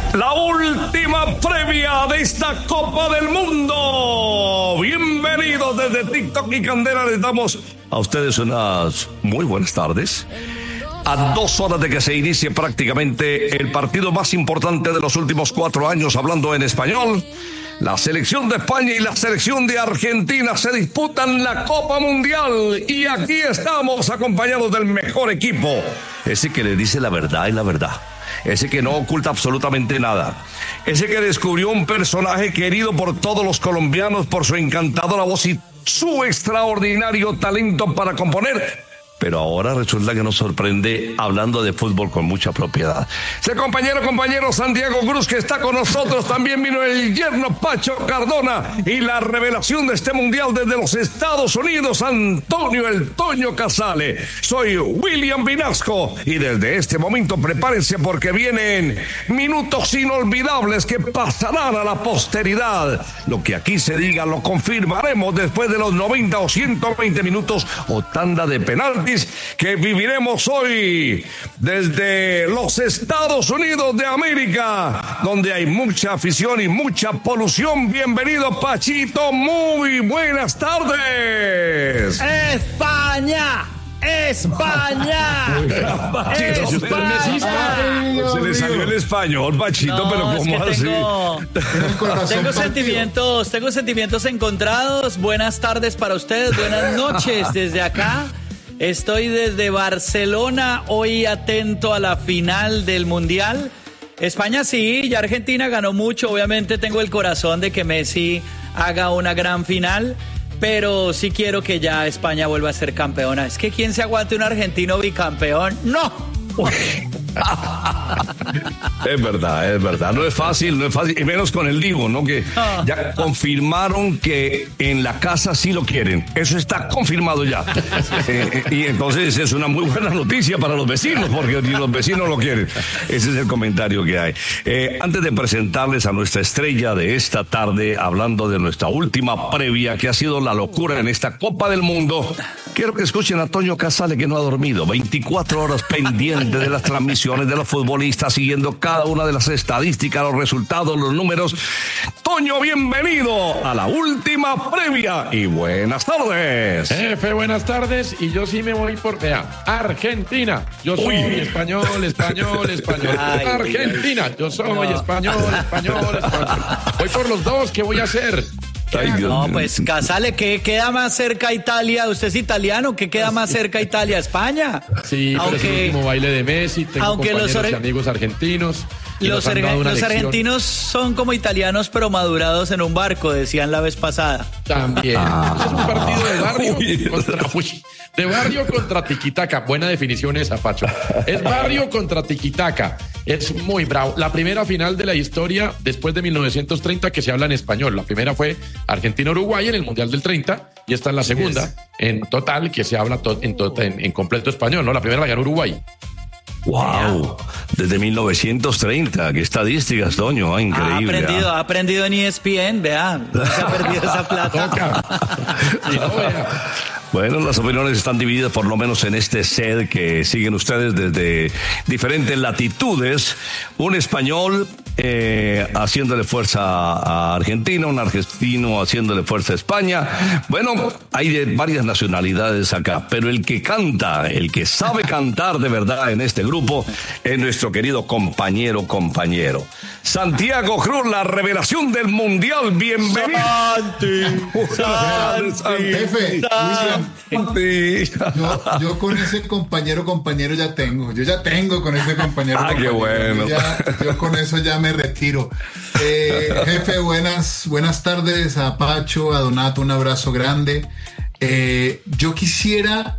La última previa de esta Copa del Mundo. Bienvenidos desde TikTok y Candela. Les damos a ustedes unas muy buenas tardes. A 2 horas de que se inicie prácticamente el partido más importante de los últimos 4 años, hablando en español. La selección de España y la selección de Argentina se disputan la Copa Mundial. Y aquí estamos acompañados del mejor equipo. Ese que le dice la verdad y la verdad. Ese que no oculta absolutamente nada. Ese que descubrió un personaje querido por todos los colombianos por su encantadora voz y su extraordinario talento para componer. Pero ahora resulta que nos sorprende hablando de fútbol con mucha propiedad. Ese compañero Santiago Cruz, que está con nosotros. También vino el yerno Pacho Cardona. Y la revelación de este mundial desde los Estados Unidos, Antonio El Toño Casale. Soy William Vinasco. Y desde este momento prepárense porque vienen minutos inolvidables que pasarán a la posteridad. Lo que aquí se diga lo confirmaremos después de los 90 o 120 minutos o tanda de penaltis que viviremos hoy desde los Estados Unidos de América, donde hay mucha afición y mucha polución. Bienvenido, Pachito, muy buenas tardes. ¡España! ¡España! ¡España! Se le salió el español, Pachito, no, pero ¿cómo así? Tengo sentimientos encontrados. Buenas tardes para ustedes, buenas noches desde acá. Estoy desde Barcelona, hoy atento a la final del Mundial. España sí, ya Argentina ganó mucho. Obviamente tengo el corazón de que Messi haga una gran final, pero sí quiero que ya España vuelva a ser campeona. Es que ¿quién se aguante un argentino bicampeón? ¡No! Es verdad, no es fácil, y menos con el Divo, ¿no? Que ya confirmaron que en la casa sí lo quieren, eso está confirmado ya. Y entonces es una muy buena noticia para los vecinos, porque los vecinos lo quieren. Ese es el comentario que hay. Antes de presentarles a nuestra estrella de esta tarde, hablando de nuestra última previa, que ha sido la locura en esta Copa del Mundo, quiero que escuchen a Toño Casale, que no ha dormido, 24 horas pendiente de las transmisiones de los futbolistas, siguiendo cada una de las estadísticas, los resultados, los números. Toño, bienvenido a la última previa y buenas tardes. Jefe, buenas tardes. Y yo sí me voy por Argentina. Yo soy español. Ay, Argentina. Yo soy español. Voy por los dos. ¿Qué voy a hacer? No, pues Casale, ¿qué queda más cerca a Italia? Usted es italiano, ¿qué queda más cerca a Italia? ¿España? Sí, aunque, pero es el último baile de Messi, tengo compañeros y amigos argentinos. Los argentinos son como italianos, pero madurados en un barco, decían la vez pasada. También. Es un partido de barrio contra tiquitaca. Buena definición esa, Pacho. Es barrio contra tiquitaca. Es muy bravo. La primera final de la historia después de 1930 que se habla en español. La primera fue Argentina-Uruguay en el Mundial del 30 y esta es la segunda en total que se habla en completo español, ¿no? La primera la ganó Uruguay. ¡Wow! Desde 1930, qué estadísticas, Toño, increíble. Ha aprendido en ESPN, vea, no se ha perdido esa plata. Bueno, las opiniones están divididas por lo menos en este set que siguen ustedes desde diferentes latitudes. Un español haciéndole fuerza a Argentina, un argentino haciéndole fuerza a España. Bueno, hay de varias nacionalidades acá, pero el que canta, el que sabe cantar de verdad en este grupo es nuestro querido compañero. Santiago Cruz, la revelación del Mundial. Bienvenido. Jefe, yo con ese compañero ya tengo. Yo ya tengo con ese compañero. Qué bueno. Yo con eso ya me retiro. Jefe, buenas tardes a Pacho, a Donato, un abrazo grande. Yo quisiera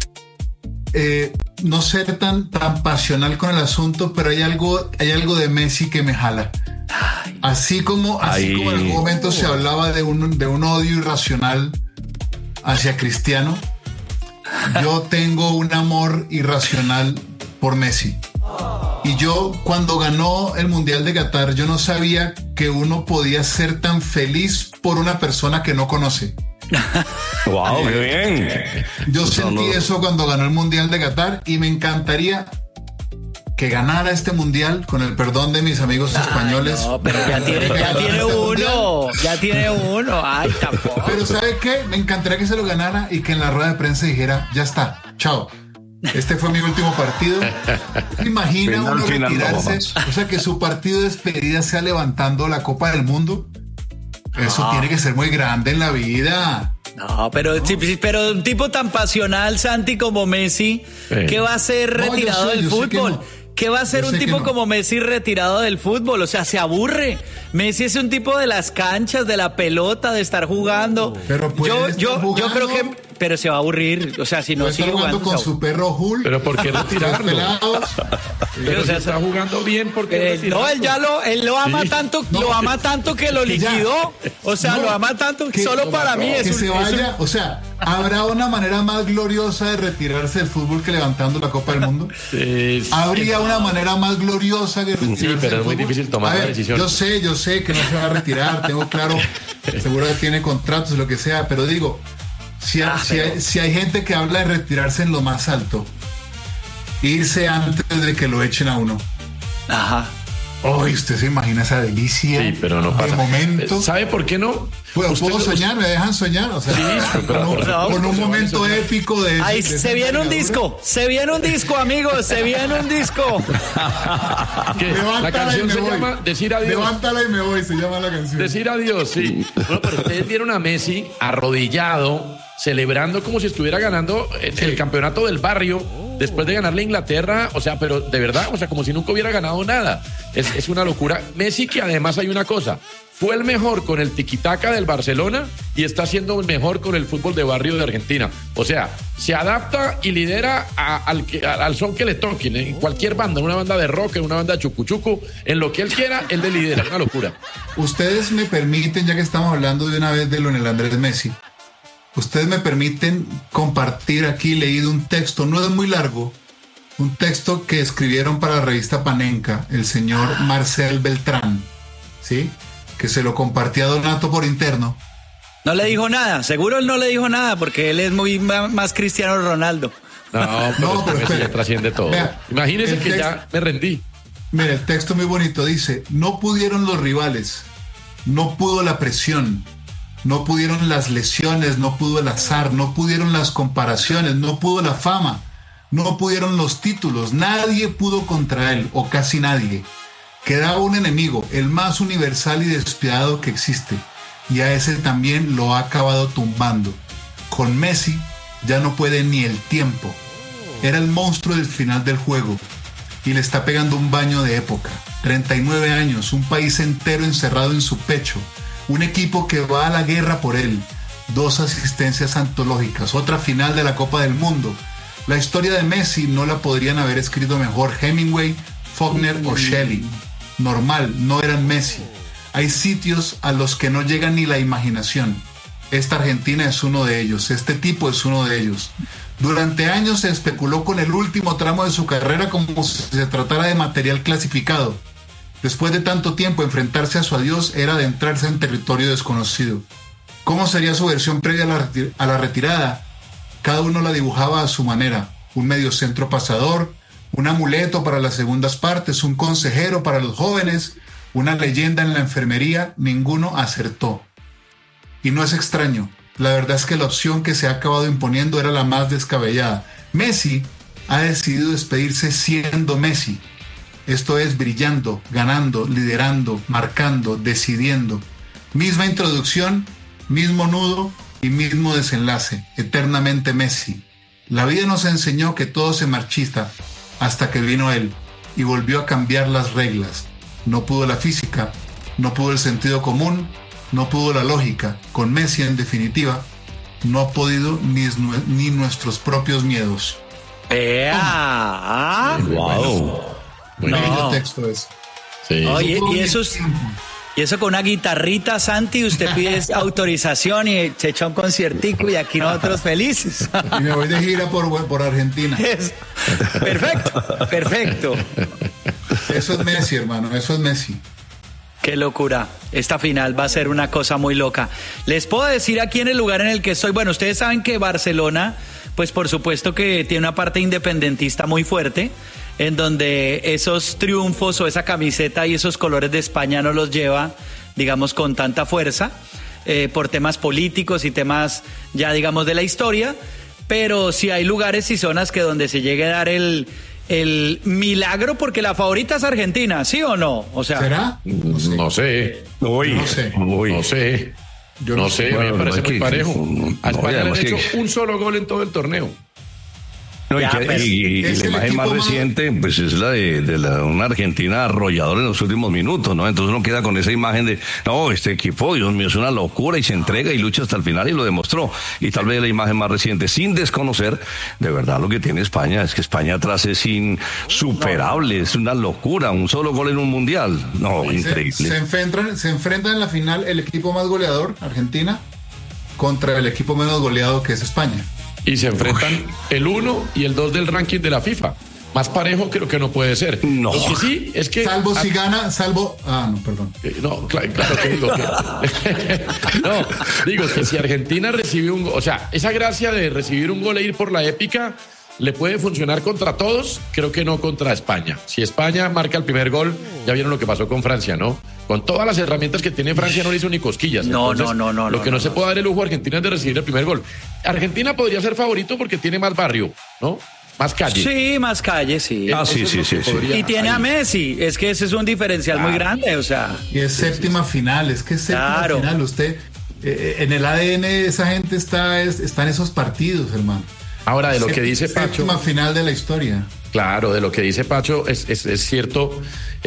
no ser tan pasional con el asunto, pero hay algo de Messi que me jala. Así como en algún momento se hablaba de un odio irracional hacia Cristiano, yo tengo un amor irracional por Messi. Y yo, cuando ganó el Mundial de Qatar, yo no sabía que uno podía ser tan feliz por una persona que no conoce. ¡Wow, qué bien! Yo sentí eso cuando ganó el Mundial de Qatar y me encantaría que ganara este mundial, con el perdón de mis amigos españoles. No, pero ya tiene uno. Ay, tampoco. Pero ¿sabe qué? Me encantaría que se lo ganara y que en la rueda de prensa dijera, ya está, chao. Este fue mi último partido. Imagina uno retirarse, o sea, que su partido de despedida sea levantando la Copa del Mundo. Eso tiene que ser muy grande en la vida. No, pero un tipo tan pasional, Santi, como Messi, ¿qué va a ser retirado del fútbol? ¿Qué va a ser un tipo como Messi retirado del fútbol? O sea, se aburre. Messi es un tipo de las canchas, de la pelota, de estar jugando. Pero yo creo que... Pero se va a aburrir, o sea, si no sigue jugando con su perro Hulk. Pero ¿por qué retirarlo? Pero se está jugando bien porque no, él lo ama tanto, lo ama tanto que lo liquidó. O sea, lo ama tanto que solo para mí es que se vaya. O sea, ¿habrá una manera más gloriosa de retirarse del fútbol que levantando la Copa del Mundo? ¿Habría una manera más gloriosa que retirarse del fútbol? Sí, pero es muy difícil tomar la decisión. Yo sé que no se va a retirar, tengo claro, seguro que tiene contratos, lo que sea, pero digo, si hay gente que habla de retirarse en lo más alto, irse antes de que lo echen a uno. Ajá. Uy, usted se imagina esa delicia. Sí, pero no pasa. Momento. ¿Sabe por qué no? ¿Puedo soñar? ¿Me dejan soñar? O sea, con un momento épico de... Ahí se viene un disco, amigos, se viene un disco. La canción se llama Decir Adiós. Levántala y me voy, se llama la canción. Decir Adiós, sí. Bueno, pero ustedes vieron a Messi arrodillado, celebrando como si estuviera ganando el campeonato del barrio después de ganarle a Inglaterra, o sea, pero de verdad, o sea, como si nunca hubiera ganado nada. Es una locura. Messi, que además hay una cosa, fue el mejor con el tiquitaca del Barcelona y está siendo el mejor con el fútbol de barrio de Argentina. O sea, se adapta y lidera al son que le toquen, en cualquier banda, una banda de rock, en una banda de chucuchucu, en lo que él quiera, él le lidera, una locura. Ustedes me permiten, ya que estamos hablando de una vez de Lionel Andrés Messi, ustedes me permiten compartir aquí, leído un texto, no es muy largo, un texto que escribieron para la revista Panenka, el señor Marcel Beltrán, ¿sí? Que se lo compartía a Donato por interno. No le dijo nada, seguro él no le dijo nada, porque él es muy más Cristiano Ronaldo. Pero ya trasciende todo. Vea, imagínese que ya me rendí. Mire, el texto muy bonito dice: no pudieron los rivales, no pudo la presión, no pudieron las lesiones, no pudo el azar, no pudieron las comparaciones, no pudo la fama, no pudieron los títulos, nadie pudo contra él, o casi nadie. Quedaba un enemigo, el más universal y despiadado que existe, y a ese también lo ha acabado tumbando. Con Messi ya no puede ni el tiempo. Era el monstruo del final del juego, y le está pegando un baño de época. 39 años, un país entero encerrado en su pecho, un equipo que va a la guerra por él, 2 asistencias antológicas, otra final de la Copa del Mundo. La historia de Messi no la podrían haber escrito mejor Hemingway, Faulkner o Shelley. Normal, no eran Messi. Hay sitios a los que no llega ni la imaginación. Esta Argentina es uno de ellos, este tipo es uno de ellos. Durante años se especuló con el último tramo de su carrera como si se tratara de material clasificado. Después de tanto tiempo, enfrentarse a su adiós era adentrarse en territorio desconocido. ¿Cómo sería su versión previa a la retirada? Cada uno la dibujaba a su manera. Un mediocentro pasador, un amuleto para las segundas partes, un consejero para los jóvenes, una leyenda en la enfermería. Ninguno acertó. Y no es extraño. La verdad es que la opción que se ha acabado imponiendo era la más descabellada. Messi ha decidido despedirse siendo Messi. Esto es, brillando, ganando, liderando, marcando, decidiendo. Misma introducción, mismo nudo y mismo desenlace. Eternamente Messi. La vida nos enseñó que todo se marchita hasta que vino él y volvió a cambiar las reglas. No pudo la física, no pudo el sentido común, no pudo la lógica. Con Messi, en definitiva, no ha podido ni nuestros propios miedos. ¡Wow! Muy bello texto es. Sí. Oye, y eso con una guitarrita, Santi, usted pide autorización y se echa un conciertico y aquí nosotros felices. Y me voy de gira por Argentina. Perfecto. Eso es Messi, hermano, eso es Messi. Qué locura. Esta final va a ser una cosa muy loca. Les puedo decir aquí en el lugar en el que estoy. Bueno, ustedes saben que Barcelona, pues por supuesto que tiene una parte independentista muy fuerte. en donde esos triunfos o esa camiseta y esos colores de España no los lleva, digamos, con tanta fuerza, por temas políticos y temas ya, digamos, de la historia, pero sí hay lugares y zonas que donde se llegue a dar el milagro, porque la favorita es Argentina, ¿sí o no? O sea, ¿será? No sé. No sé. No sé, bueno, me parece muy parejo. A España le han hecho que un solo gol en todo el torneo. No, Ya, pues, y es la el imagen más equipo más- reciente, pues es la de una Argentina arrolladora en los últimos minutos, ¿no? Entonces uno queda con esa imagen de, no, este equipo, Dios mío, es una locura y se entrega y lucha hasta el final y lo demostró. Y tal vez la imagen más reciente, sin desconocer, de verdad lo que tiene España, es que España atrás es insuperable, es una locura, un solo gol en un mundial. No, increíble. Se enfrentan en la final el equipo más goleador, Argentina, contra el equipo menos goleado, que es España. Y se enfrentan el 1 y el 2 del ranking de la FIFA. Más parejo creo que no puede ser. No. Lo que sí es que... Salvo si gana, no, perdón. No, claro que digo que... No, digo que si Argentina recibe un... O sea, esa gracia de recibir un gol e ir por la épica le puede funcionar contra todos, creo que no contra España. Si España marca el primer gol, ya vieron lo que pasó con Francia, ¿no? Con todas las herramientas que tiene Francia no le hizo ni cosquillas. No, Entonces, no. Lo que no se puede dar el lujo a Argentina es de recibir el primer gol. Argentina podría ser favorito porque tiene más barrio, ¿no? Más calle. sí, más calle, sí. Ah, sí, Eso es sí, lo que sí, sí. podría- Y tiene a ahí. Messi, es que ese es un diferencial muy grande, o sea. Y es séptima final, es que es séptima Claro. final. Usted, en el ADN de esa gente está en esos partidos, hermano. Ahora, de lo que dice Pacho... Séptima final de la historia. Claro, de lo que dice Pacho es cierto,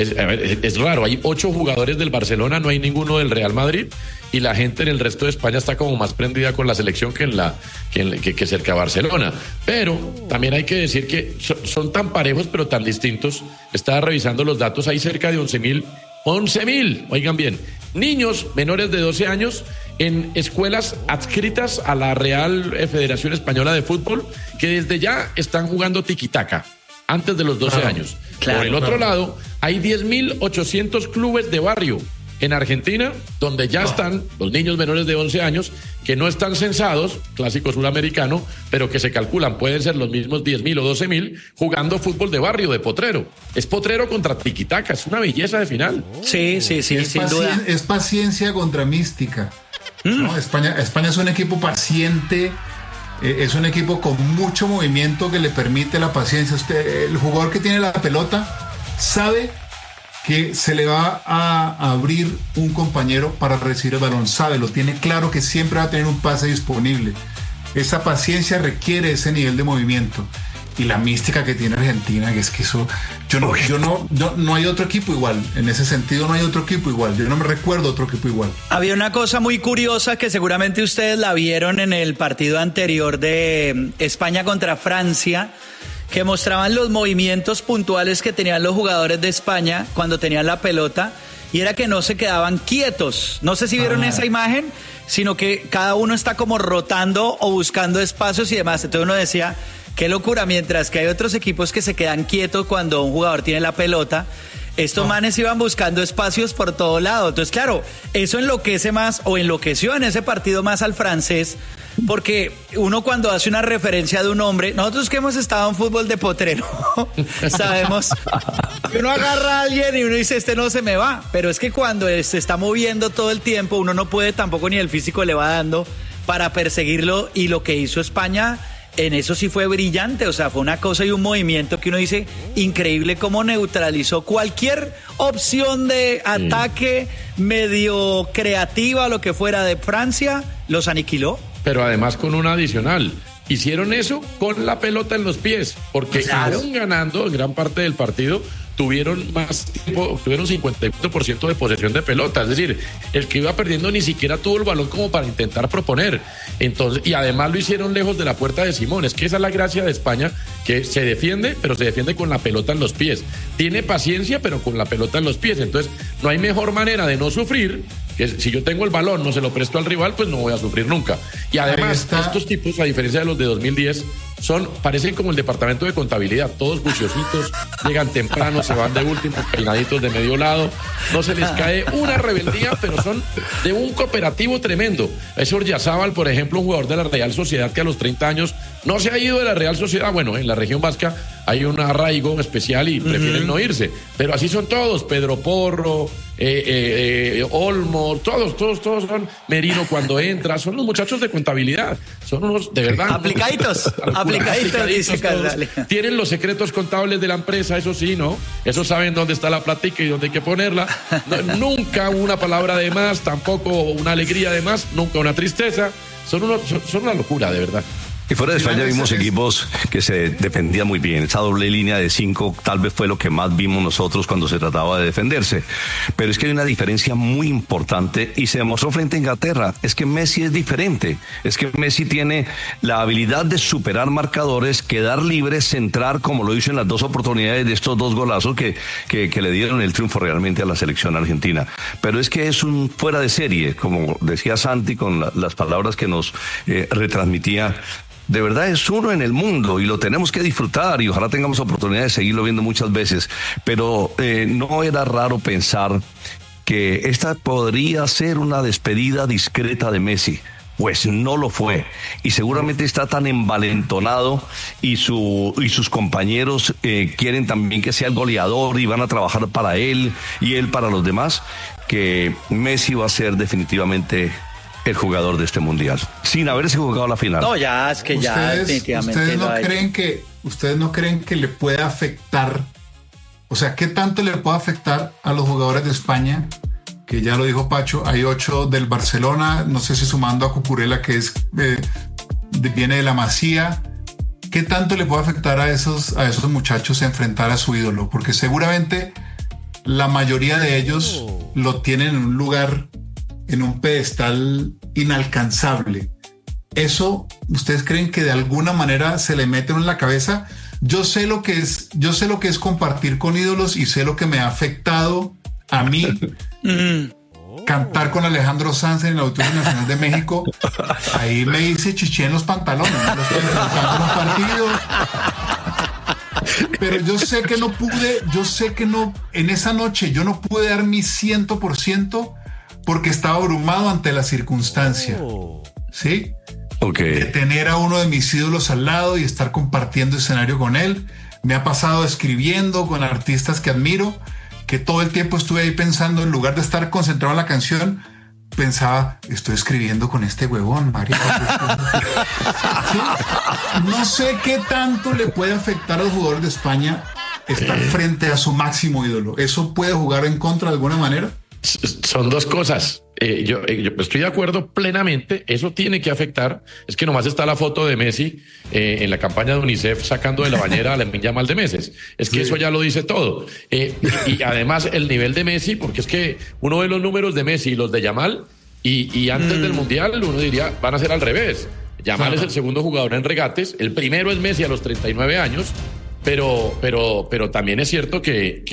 es raro. Hay 8 jugadores del Barcelona, no hay ninguno del Real Madrid, y la gente en el resto de España está como más prendida con la selección que cerca a Barcelona. Pero también hay que decir que son tan parejos pero tan distintos. Estaba revisando los datos, hay cerca de 11.000, oigan bien, niños menores de 12 años en escuelas adscritas a la Real Federación Española de Fútbol, que desde ya están jugando tiquitaca antes de los 12 años. Claro, Por el otro lado, hay 10.800 clubes de barrio en Argentina, donde ya están los niños menores de 11 años, que no están censados, clásico suramericano, pero que se calculan, pueden ser los mismos 10.000 o 12.000, jugando fútbol de barrio, de potrero. Es potrero contra tiquitaca, es una belleza de final. Sí, sin duda. Es paciencia contra mística. ¿no? España es un equipo paciente, es un equipo con mucho movimiento que le permite la paciencia. El jugador que tiene la pelota sabe que se le va a abrir un compañero para recibir el balón, lo tiene claro que siempre va a tener un pase disponible. Esa paciencia requiere ese nivel de movimiento. Y la mística que tiene Argentina, que es que eso, no hay otro equipo igual. En ese sentido no hay otro equipo igual. Yo no me recuerdo otro equipo igual. Había una cosa muy curiosa que seguramente ustedes la vieron en el partido anterior de España contra Francia, que mostraban los movimientos puntuales que tenían los jugadores de España cuando tenían la pelota, y era que no se quedaban quietos. No sé si vieron esa imagen, sino que cada uno está como rotando o buscando espacios y demás. Entonces uno decía, qué locura, mientras que hay otros equipos que se quedan quietos cuando un jugador tiene la pelota. Estos manes iban buscando espacios por todo lado. Entonces, claro, eso enloquece más, o enloqueció en ese partido más al francés, porque uno cuando hace una referencia de un hombre, nosotros que hemos estado en fútbol de potrero, sabemos que uno agarra a alguien y uno dice, este no se me va, pero es que cuando se está moviendo todo el tiempo, uno no puede tampoco, ni el físico le va dando para perseguirlo, y lo que hizo España en eso sí fue brillante, o sea, fue una cosa y un movimiento que uno dice, increíble cómo neutralizó cualquier opción de ataque medio creativa, lo que fuera de Francia, los aniquiló. Pero además con una adicional, hicieron eso con la pelota en los pies, porque aún ganando en gran parte del partido, tuvieron más tiempo, tuvieron 54% de posesión de pelota, es decir, el que iba perdiendo ni siquiera tuvo el balón como para intentar proponer. Entonces, y además lo hicieron lejos de la puerta de Simón. Es que esa es la gracia de España, que se defiende, pero se defiende con la pelota en los pies. Tiene paciencia, pero con la pelota en los pies. Entonces, no hay mejor manera de no sufrir, que si yo tengo el balón, no se lo presto al rival, pues no voy a sufrir nunca. Y además, estos tipos, a diferencia de los de 2010, parecen como el departamento de contabilidad, todos juiciositos, llegan temprano, se van de último, peinaditos de medio lado, no se les cae una rebeldía, pero son de un cooperativo tremendo. Es Oryazábal, por ejemplo, un jugador de la Real Sociedad que a los 30 años no se ha ido de la Real Sociedad, bueno, en la región vasca hay un arraigo especial y prefieren no irse. Pero así son todos, Pedro Porro, Olmo, todos son Merino cuando entra, son los muchachos de contabilidad, son unos de verdad. Aplicaditos, dice Cardale. Tienen los secretos contables de la empresa, eso sí, ¿no? Eso saben dónde está la plática y dónde hay que ponerla. Nunca una palabra de más, tampoco una alegría de más, nunca una tristeza. Son una locura, de verdad. Y fuera de España vimos equipos que se defendían muy bien. Esa doble línea de 5 tal vez fue lo que más vimos nosotros cuando se trataba de defenderse. Pero es que hay una diferencia muy importante y se demostró frente a Inglaterra. Es que Messi es diferente. Es que Messi tiene la habilidad de superar marcadores, quedar libre, centrar, como lo hizo en las 2 oportunidades de estos 2 golazos que le dieron el triunfo realmente a la selección argentina. Pero es que es un fuera de serie, como decía Santi con las palabras que nos retransmitía. De verdad es uno en el mundo y lo tenemos que disfrutar y ojalá tengamos oportunidad de seguirlo viendo muchas veces, pero no era raro pensar que esta podría ser una despedida discreta de Messi. Pues no lo fue y seguramente está tan envalentonado y sus compañeros quieren también que sea el goleador y van a trabajar para él y él para los demás, que Messi va a ser definitivamente el jugador de este mundial, sin haberse jugado la final. No, ya, es que ya definitivamente. ¿Ustedes no creen que le puede afectar? O sea, ¿qué tanto le puede afectar a los jugadores de España? Que ya lo dijo Pacho, hay 8 del Barcelona, no sé si sumando a Cucurella, que es viene de la Masía. ¿Qué tanto le puede afectar a esos muchachos enfrentar a su ídolo? Porque seguramente la mayoría de ellos lo tienen en un lugar, en un pedestal inalcanzable. ¿Eso ustedes creen que de alguna manera se le mete en la cabeza? Yo sé lo que es compartir con ídolos y sé lo que me ha afectado a mí cantar con Alejandro Sanz en el Auditorio Nacional de México. Ahí me hice chiché en los pantalones, ¿no? Los partidos. Pero yo sé que no, en esa noche yo no pude dar mi 100% porque estaba abrumado ante la circunstancia. ¿Sí? Okay. De tener a uno de mis ídolos al lado y estar compartiendo escenario con él. Me ha pasado escribiendo con artistas que admiro, que todo el tiempo estuve ahí pensando, en lugar de estar concentrado en la canción, pensaba, estoy escribiendo con este huevón, María. ¿Sí? No sé qué tanto le puede afectar a los jugadores de España estar frente a su máximo ídolo. ¿Eso puede jugar en contra de alguna manera? Son 2 cosas. Yo estoy de acuerdo plenamente. Eso tiene que afectar. Es que nomás está la foto de Messi en la campaña de UNICEF sacando de la bañera a Lamine Yamal de meses. Es que eso ya lo dice todo. Y además el nivel de Messi, porque es que uno ve los números de Messi y los de Yamal y antes del Mundial uno diría van a ser al revés. Yamal es el segundo jugador en regates. El primero es Messi a los 39 años. Pero también es cierto que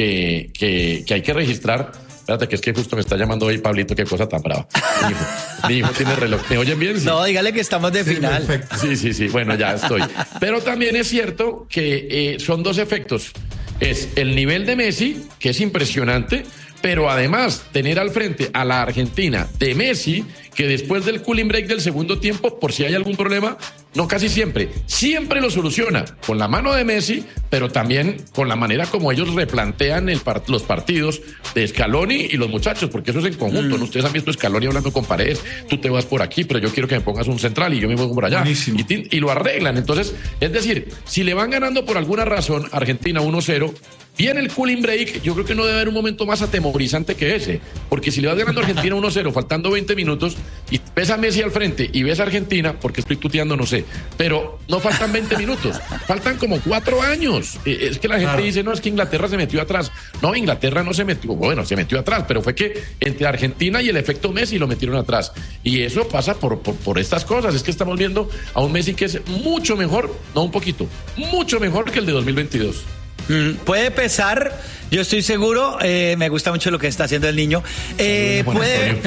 hay que registrar. Espérate, que es que justo me está llamando hoy Pablito, qué cosa tan brava. Mi hijo tiene reloj. ¿Me oyen bien? Sí. No, dígale que estamos de final. Perfecto. Sí, bueno, ya estoy. Pero también es cierto que son 2 efectos. Es el nivel de Messi, que es impresionante, pero además tener al frente a la Argentina de Messi, que después del cooling break del segundo tiempo, por si hay algún problema, no casi siempre lo soluciona con la mano de Messi, pero también con la manera como ellos replantean los partidos de Scaloni y los muchachos, porque eso es en conjunto, ¿no? Ustedes han visto Scaloni hablando con Paredes, tú te vas por aquí, pero yo quiero que me pongas un central y yo me voy por allá. Y lo arreglan. Entonces, es decir, si le van ganando por alguna razón Argentina 1-0, viene el cooling break, yo creo que no debe haber un momento más atemorizante que ese, porque si le vas ganando a Argentina 1-0, faltando 20 minutos, y ves a Messi al frente y ves a Argentina, porque estoy tuteando, no sé, pero no faltan 20 minutos, faltan como 4 años. Es que la gente dice, no, es que Inglaterra se metió atrás. No, Inglaterra no se metió, bueno, se metió atrás, pero fue que entre Argentina y el efecto Messi lo metieron atrás. Y eso pasa por estas cosas. Es que estamos viendo a un Messi que es mucho mejor, no un poquito, mucho mejor que el de 2022. Puede pesar, yo estoy seguro, me gusta mucho lo que está haciendo el niño. Puede.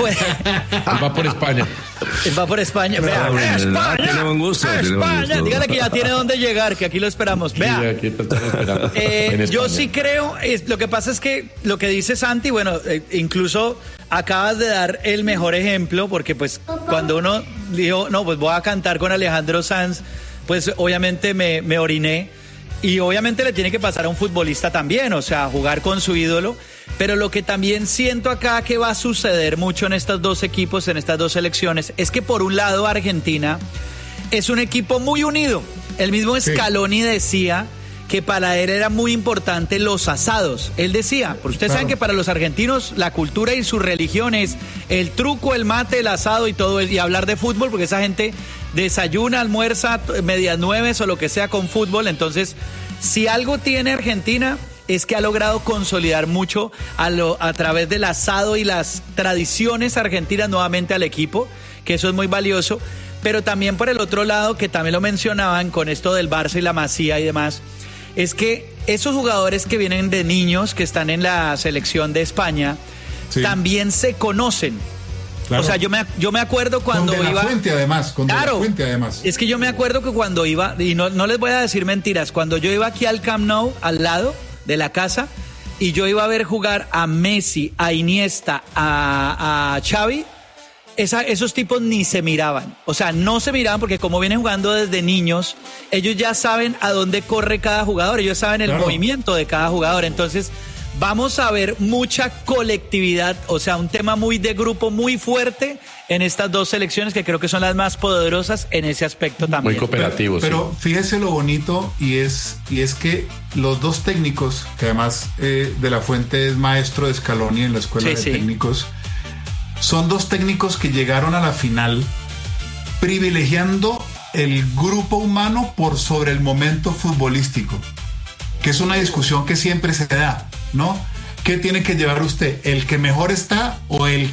Va por España. Va por España. Vea, España. Tiene buen gusto. España. Dígale que ya tiene dónde llegar, que aquí lo esperamos. Vea. Sí, aquí te estamos esperando. Yo sí creo, lo que pasa es que lo que dice Santi, bueno, incluso acabas de dar el mejor ejemplo, porque pues cuando uno dijo, no, pues voy a cantar con Alejandro Sanz, pues obviamente me oriné. Y obviamente le tiene que pasar a un futbolista también, o sea, jugar con su ídolo. Pero lo que también siento acá que va a suceder mucho en estos dos equipos, en estas dos selecciones, es que por un lado Argentina es un equipo muy unido. El mismo Scaloni decía que para él era muy importante los asados. Él decía, porque ustedes saben que para los argentinos la cultura y su religión es el truco, el mate, el asado y todo, y hablar de fútbol, porque esa gente desayuna, almuerza, medias nueves o lo que sea con fútbol. Entonces, si algo tiene Argentina es que ha logrado consolidar mucho a través del asado y las tradiciones argentinas nuevamente al equipo, que eso es muy valioso. Pero también por el otro lado, que también lo mencionaban con esto del Barça y la Masía y demás, es que esos jugadores que vienen de niños, que están en la selección de España, también se conocen. Claro. O sea, yo me acuerdo cuando iba... De la Fuente, además. Es que yo me acuerdo que cuando iba, y no les voy a decir mentiras, cuando yo iba aquí al Camp Nou, al lado de la casa, y yo iba a ver jugar a Messi, a Iniesta, a Xavi, esos tipos ni se miraban. O sea, no se miraban porque como vienen jugando desde niños, ellos ya saben a dónde corre cada jugador, ellos saben el movimiento de cada jugador. Entonces, vamos a ver mucha colectividad, o sea, un tema muy de grupo, muy fuerte en estas dos selecciones que creo que son las más poderosas en ese aspecto también. Muy cooperativos. Pero fíjese lo bonito y es que los dos técnicos, que además de la Fuente es maestro de Scaloni en la escuela de técnicos, son dos técnicos que llegaron a la final privilegiando el grupo humano por sobre el momento futbolístico, que es una discusión que siempre se da, ¿no? ¿Qué tiene que llevar usted? ¿El que mejor está o el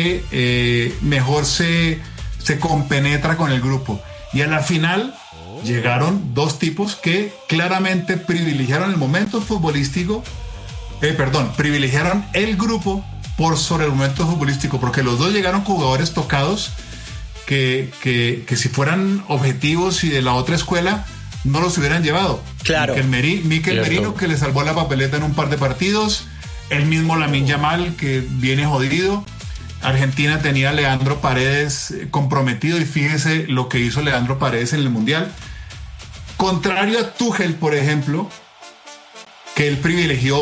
que mejor se compenetra con el grupo? Y a la final llegaron dos tipos que claramente privilegiaron el momento futbolístico, privilegiaron el grupo por sobre el momento futbolístico, porque los dos llegaron jugadores tocados que si fueran objetivos y de la otra escuela no los hubieran llevado. Claro. Mikel Merino, que le salvó la papeleta en un par de partidos, el mismo Lamine Yamal, que viene jodido. Argentina tenía a Leandro Paredes comprometido, y fíjese lo que hizo Leandro Paredes en el Mundial. Contrario a Tuchel, por ejemplo, que él privilegió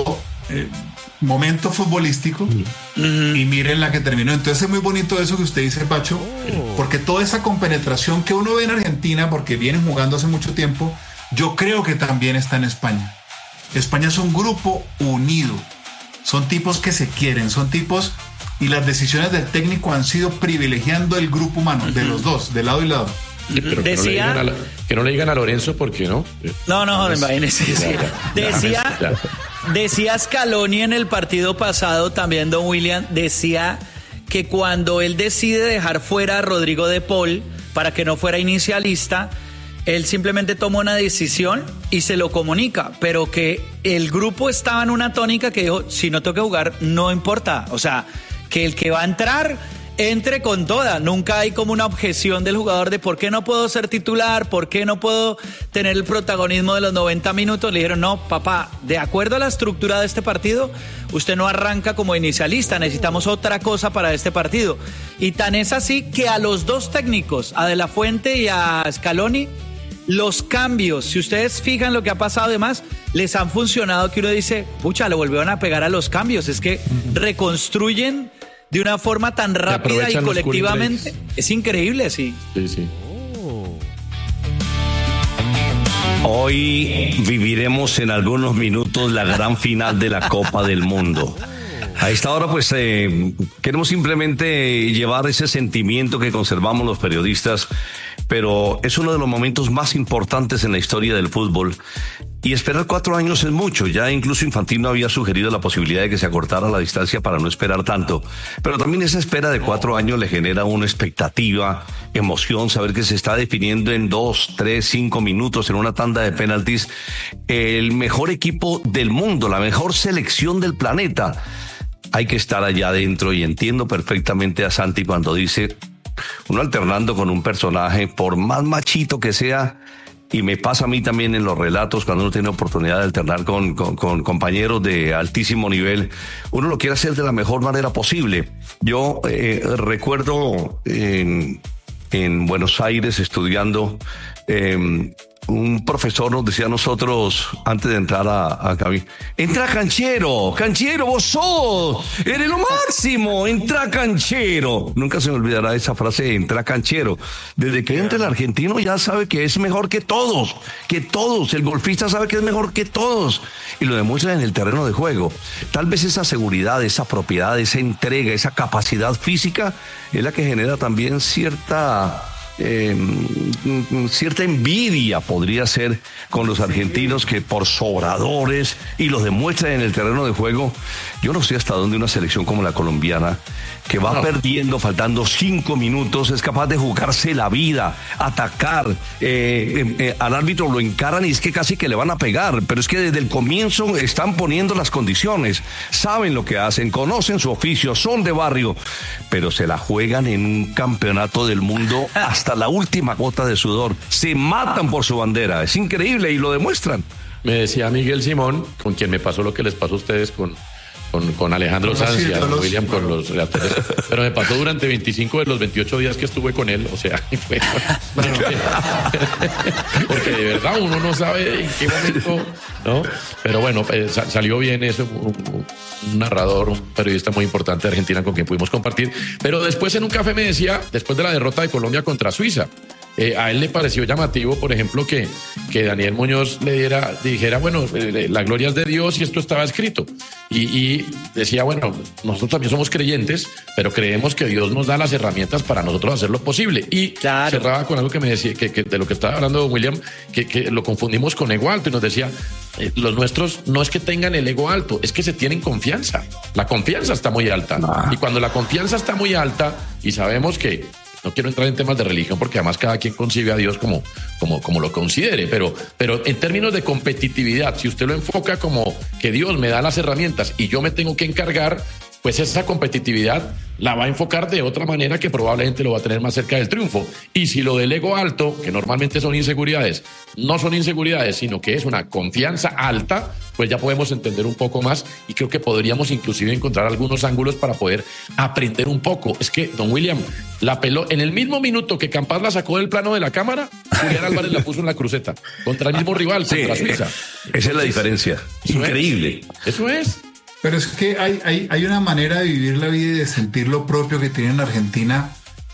momento futbolístico, y miren la que terminó. Entonces es muy bonito eso que usted dice, Pacho, porque toda esa compenetración que uno ve en Argentina, porque vienen jugando hace mucho tiempo, yo creo que también está en España. España es un grupo unido, son tipos que se quieren, son tipos, y las decisiones del técnico han sido privilegiando el grupo humano, de los dos, de lado y lado. Sí, pero que no le digan a Lorenzo, porque no. No, imagínese. Decía Scaloni en el partido pasado también, don William, decía que cuando él decide dejar fuera a Rodrigo de Paul para que no fuera inicialista, él simplemente toma una decisión y se lo comunica, pero que el grupo estaba en una tónica que dijo, si no toca jugar, no importa. O sea, que el que va a entrar entre con toda. Nunca hay como una objeción del jugador de por qué no puedo ser titular, por qué no puedo tener el protagonismo de los 90 minutos. Le dijeron, no, papá, de acuerdo a la estructura de este partido, usted no arranca como inicialista, necesitamos otra cosa para este partido. Y tan es así que a los dos técnicos, a De La Fuente y a Scaloni, los cambios, si ustedes fijan lo que ha pasado además, les han funcionado, que uno dice, pucha, le volvieron a pegar a los cambios. Es que reconstruyen de una forma tan rápida y colectivamente. Es increíble, sí. Sí. Hoy viviremos en algunos minutos la gran final de la Copa del Mundo. A esta hora, pues, queremos simplemente llevar ese sentimiento que conservamos los periodistas, pero es uno de los momentos más importantes en la historia del fútbol. Y esperar 4 años es mucho. Ya incluso Infantino había sugerido la posibilidad de que se acortara la distancia para no esperar tanto. Pero también esa espera de 4 años le genera una expectativa, emoción, saber que se está definiendo en 2, 3, 5 minutos en una tanda de penaltis el mejor equipo del mundo, la mejor selección del planeta. Hay que estar allá adentro, y entiendo perfectamente a Santi cuando dice, uno alternando con un personaje, por más machito que sea, y me pasa a mí también en los relatos, cuando uno tiene oportunidad de alternar con compañeros de altísimo nivel, uno lo quiere hacer de la mejor manera posible. Yo recuerdo en Buenos Aires estudiando, un profesor nos decía a nosotros antes de entrar a cabina: entra canchero, vos sos, eres lo máximo, entra canchero. Nunca se me olvidará esa frase, entra canchero. Desde que entra el argentino ya sabe que es mejor que todos, el golfista sabe que es mejor que todos, y lo demuestra en el terreno de juego. Tal vez esa seguridad, esa propiedad, esa entrega, esa capacidad física es la que genera también cierta envidia, podría ser, con los argentinos, que por sobradores, y los demuestran en el terreno de juego. Yo no sé hasta dónde una selección como la colombiana, que va perdiendo faltando 5 minutos, es capaz de jugarse la vida, atacar, al árbitro lo encaran y es que casi que le van a pegar, pero es que desde el comienzo están poniendo las condiciones, saben lo que hacen, conocen su oficio, son de barrio, pero se la juegan en un campeonato del mundo hasta la última gota de sudor, se matan por su bandera, es increíble y lo demuestran. Me decía Miguel Simón, con quien me pasó lo que les pasó a ustedes con Alejandro Sanz y a William con los relatores, pero me pasó durante 25 de los 28 días que estuve con él, o sea, fue, porque de verdad uno no sabe en qué momento, ¿no? Pero bueno, salió bien eso, un narrador, un periodista muy importante de Argentina con quien pudimos compartir, pero después en un café me decía, después de la derrota de Colombia contra Suiza, a él le pareció llamativo, por ejemplo, que Daniel Muñoz dijera, bueno, la gloria es de Dios y esto estaba escrito. Y decía, bueno, nosotros también somos creyentes, pero creemos que Dios nos da las herramientas para nosotros hacer lo posible. Y cerraba con algo que me decía, que de lo que estaba hablando William, que lo confundimos con ego alto, y nos decía, los nuestros no es que tengan el ego alto, es que se tienen confianza. La confianza está muy alta. Y cuando la confianza está muy alta, y sabemos que, no quiero entrar en temas de religión porque además cada quien concibe a Dios como lo considere, pero en términos de competitividad, si usted lo enfoca como que Dios me da las herramientas y yo me tengo que encargar, pues esa competitividad la va a enfocar de otra manera que probablemente lo va a tener más cerca del triunfo. Y si lo del ego alto, que normalmente son inseguridades, no son inseguridades, sino que es una confianza alta, pues ya podemos entender un poco más y creo que podríamos inclusive encontrar algunos ángulos para poder aprender un poco. Es que, don William, la pelota, en el mismo minuto que Campas la sacó del plano de la cámara, Julián Álvarez la puso en la cruceta, contra el mismo rival, contra Suiza. Esa es la diferencia. Increíble. Eso es. Pero es que hay una manera de vivir la vida y de sentir lo propio que tienen en Argentina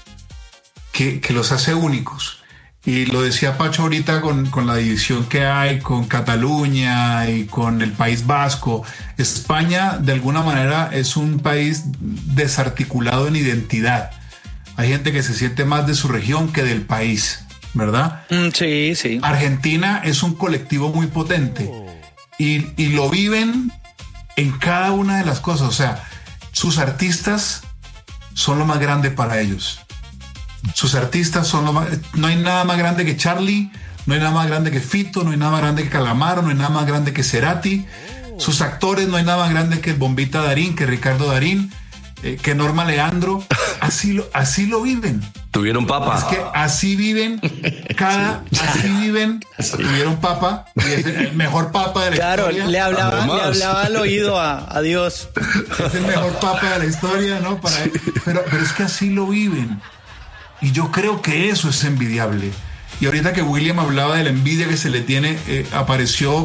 que los hace únicos. Y lo decía Pacho ahorita con la división que hay con Cataluña y con el País Vasco. España, de alguna manera, es un país desarticulado en identidad. Hay gente que se siente más de su región que del país, ¿verdad? Sí, sí. Argentina es un colectivo muy potente y lo viven en cada una de las cosas. O sea, sus artistas son lo más grande para ellos. Sus artistas son lo más... No hay nada más grande que Charlie, no hay nada más grande que Fito, no hay nada más grande que Calamaro, no hay nada más grande que Cerati. Sus actores, no hay nada más grande que Bombita Darín, que Ricardo Darín, que Norma Leandro. Así lo viven. Tuvieron papa. Es que así viven tuvieron papa, y es el mejor papa de la historia. Claro, le hablaba al oído a Dios. Es el mejor papa de la historia, ¿no? Pero es que así lo viven. Y yo creo que eso es envidiable. Y ahorita que William hablaba de la envidia que se le tiene, apareció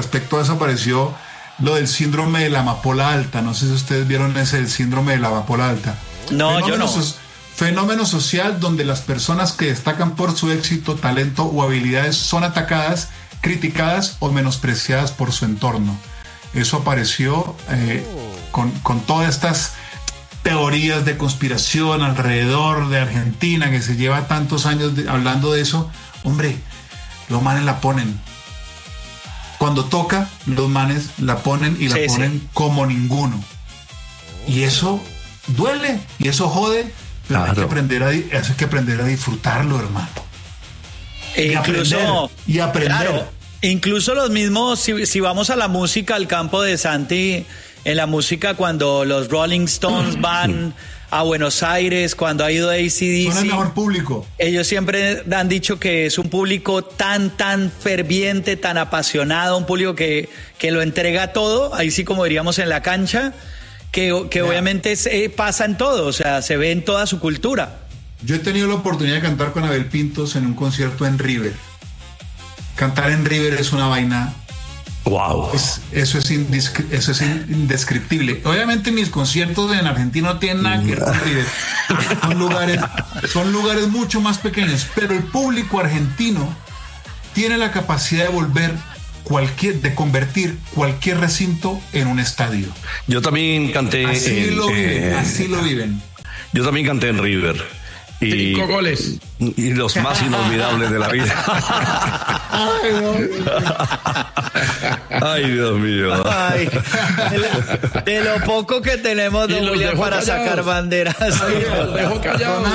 lo del síndrome de la amapola alta. No sé si ustedes vieron el síndrome de la amapola alta. No, yo no. Fenómeno social donde las personas que destacan por su éxito, talento o habilidades son atacadas, criticadas o menospreciadas por su entorno. Eso apareció con todas estas teorías de conspiración alrededor de Argentina, que se lleva tantos años hablando de eso. Hombre, los manes la ponen. Cuando toca, los manes la ponen y la ponen como ninguno. Y eso duele y eso jode, pero claro, hay que aprender a disfrutarlo, hermano. Y aprender. Claro, incluso los mismos, si vamos a la música, al campo de Santi, en la música, cuando los Rolling Stones van a Buenos Aires, cuando ha ido AC/DC, son el mejor público. Ellos siempre han dicho que es un público tan ferviente, tan apasionado, un público que lo entrega todo, ahí sí como diríamos en la cancha, que obviamente pasa en todo, o sea, se ve en toda su cultura. Yo he tenido la oportunidad de cantar con Abel Pintos en un concierto en River. Cantar en River es una vaina. Wow. Eso es indescriptible. Obviamente mis conciertos en Argentina no tienen nada que ver con River. Son lugares mucho más pequeños, pero el público argentino tiene la capacidad de convertir cualquier recinto en un estadio. Yo también canté. Así lo viven. Yo también canté en River. 5 goles. Y los más inolvidables de la vida. Ay, Dios mío. Ay, de lo poco que tenemos, don William, para callados. sacar banderas. Los dejó callados,